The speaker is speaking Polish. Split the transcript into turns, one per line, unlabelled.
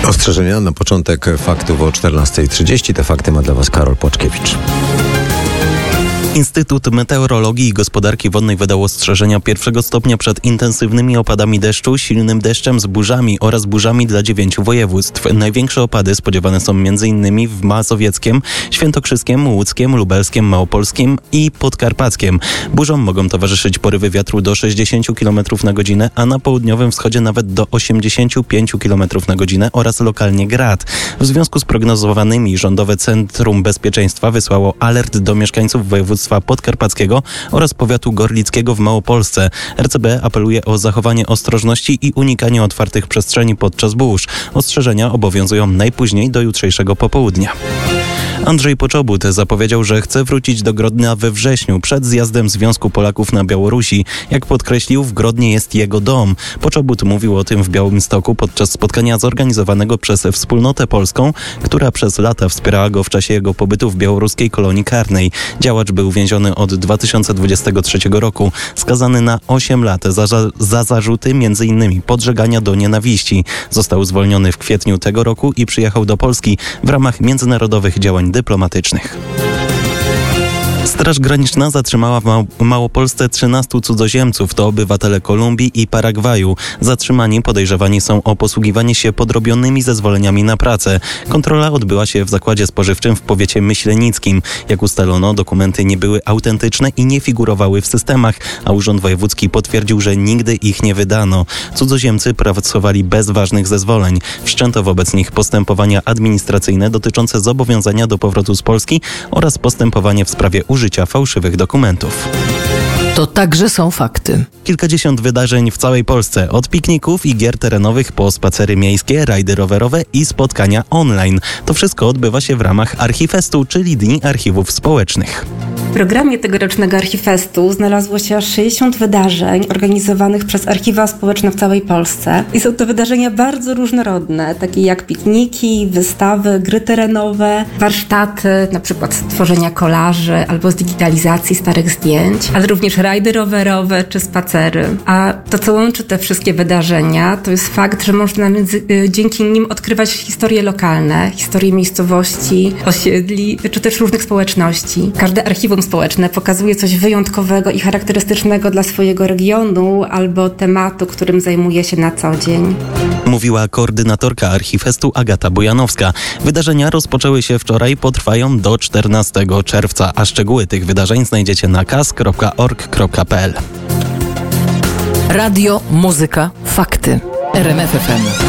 Ostrzeżenia na początek faktów o 14:30. Te fakty ma dla Was Karol Płaczkiewicz.
Instytut Meteorologii i Gospodarki Wodnej wydał ostrzeżenia 1. stopnia przed intensywnymi opadami deszczu, silnym deszczem z burzami oraz burzami dla 9 województw. Największe opady spodziewane są m.in. w Mazowieckiem, Świętokrzyskiem, Łódzkiem, Lubelskiem, Małopolskim i Podkarpackiem. Burzom mogą towarzyszyć porywy wiatru do 60 km na godzinę, a na południowym wschodzie nawet do 85 km na godzinę oraz lokalnie grad. W związku z prognozowanymi Rządowe Centrum Bezpieczeństwa wysłało alert do mieszkańców województwa podkarpackiego oraz powiatu gorlickiego w Małopolsce. RCB apeluje o zachowanie ostrożności i unikanie otwartych przestrzeni podczas burz. Ostrzeżenia obowiązują najpóźniej do jutrzejszego popołudnia. Andrzej Poczobut zapowiedział, że chce wrócić do Grodna we wrześniu przed zjazdem Związku Polaków na Białorusi. Jak podkreślił, w Grodnie jest jego dom. Poczobut mówił o tym w Białymstoku podczas spotkania zorganizowanego przez Wspólnotę Polską, która przez lata wspierała go w czasie jego pobytu w białoruskiej kolonii karnej. Działacz był więziony od 2023 roku, skazany na 8 lat za zarzuty m.in. podżegania do nienawiści. Został zwolniony w kwietniu tego roku i przyjechał do Polski w ramach międzynarodowych działań dyplomatycznych. Straż Graniczna zatrzymała w Małopolsce 13 cudzoziemców, to obywatele Kolumbii i Paragwaju. Zatrzymani podejrzewani są o posługiwanie się podrobionymi zezwoleniami na pracę. Kontrola odbyła się w zakładzie spożywczym w powiecie myślenickim. Jak ustalono, dokumenty nie były autentyczne i nie figurowały w systemach, a Urząd Wojewódzki potwierdził, że nigdy ich nie wydano. Cudzoziemcy pracowali bez ważnych zezwoleń. Wszczęto wobec nich postępowania administracyjne dotyczące zobowiązania do powrotu z Polski oraz postępowanie w sprawie użycia fałszywych dokumentów.
To także są fakty.
Kilkadziesiąt wydarzeń w całej Polsce. Od pikników i gier terenowych po spacery miejskie, rajdy rowerowe i spotkania online. To wszystko odbywa się w ramach Archifestu, czyli Dni Archiwów Społecznych.
W programie tegorocznego Archifestu znalazło się aż 60 wydarzeń organizowanych przez archiwa społeczne w całej Polsce. I są to wydarzenia bardzo różnorodne, takie jak pikniki, wystawy, gry terenowe, warsztaty, na przykład tworzenia kolaży albo z digitalizacji starych zdjęć, ale również rajdy rowerowe czy spacery. A to, co łączy te wszystkie wydarzenia, to jest fakt, że można dzięki nim odkrywać historie lokalne, historie miejscowości, osiedli czy też różnych społeczności. Każde archiwum społeczne pokazuje coś wyjątkowego i charakterystycznego dla swojego regionu albo tematu, którym zajmuje się na co dzień.
Mówiła koordynatorka Archifestu Agata Bojanowska. Wydarzenia rozpoczęły się wczoraj, potrwają do 14 czerwca, a szczegóły tych wydarzeń znajdziecie na kas.org.pl.
Radio, muzyka, fakty. RMF FM.